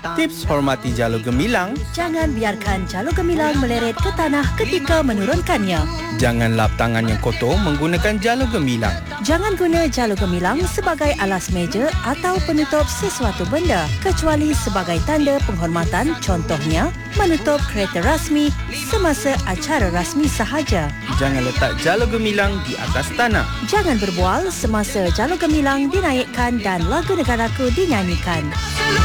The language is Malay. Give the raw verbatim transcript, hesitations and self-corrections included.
Tips hormati jalur gemilang. Jangan biarkan jalur gemilang meleret ke tanah ketika menurunkannya. Jangan lap tangan yang kotor menggunakan jalur gemilang. Jangan guna jalur gemilang sebagai alas meja atau penutup sesuatu benda kecuali sebagai tanda penghormatan, contohnya menutup kereta rasmi semasa acara rasmi sahaja. Jangan letak jalur gemilang di atas tanah. Jangan berbual semasa jalur gemilang dinaikkan dan lagu negaraku dinyanyikan.